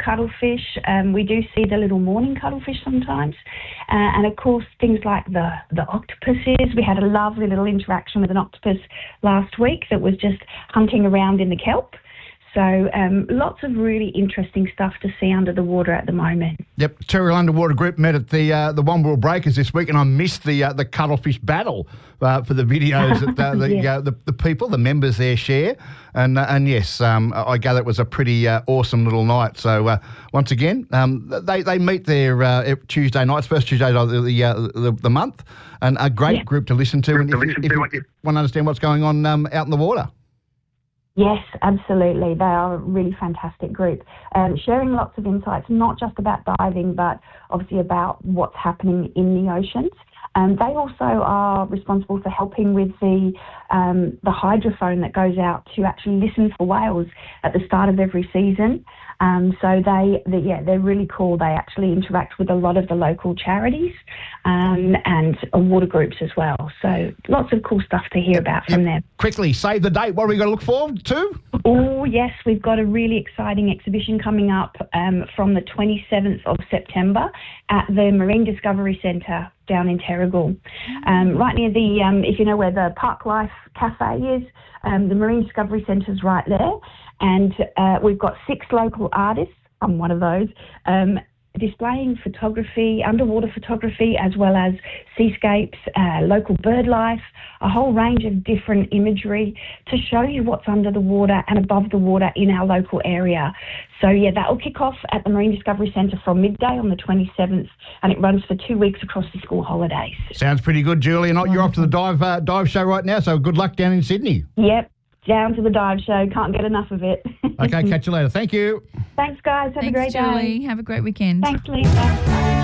cuttlefish. We do see the little morning cuttlefish sometimes. And, of course, things like the octopuses. We had a lovely little interaction with an octopus last week that was just hunting around in the kelp. So lots of really interesting stuff to see under the water at the moment. Yep, Terrigal Underwater Group met at the One World Breakers this week, and I missed the cuttlefish battle for the videos that the people, the members there share. And yes, I gather it was a pretty awesome little night. So once again, they meet there Tuesday nights, first Tuesday of the month, and a great group to listen to. And if you want to understand what's going on out in the water. Yes, absolutely. They are a really fantastic group, sharing lots of insights, not just about diving, but obviously about what's happening in the oceans. They also are responsible for helping with the hydrophone that goes out to actually listen for whales at the start of every season. So they're really cool. They actually interact with a lot of the local charities and water groups as well. So lots of cool stuff to hear about from them. Quickly, save the date. What are we going to look forward to? Oh, yes, we've got a really exciting exhibition coming up from the 27th of September at the Marine Discovery Centre down in Terrigal. Right near the, if you know where the Park Life Cafe is, the Marine Discovery Centre is right there. And we've got 6 local artists, I'm one of those, displaying photography, underwater photography, as well as seascapes, local bird life, a whole range of different imagery to show you what's under the water and above the water in our local area. So, that will kick off at the Marine Discovery Centre from midday on the 27th, and it runs for 2 weeks across the school holidays. Sounds pretty good, Julie. And you're off to the dive show right now, so good luck down in Sydney. Yep. Down to the dive show. Can't get enough of it. Okay, catch you later. Thank you. Thanks, guys. Have a great day. Thanks, Julie. Have a great weekend. Thanks, Lisa.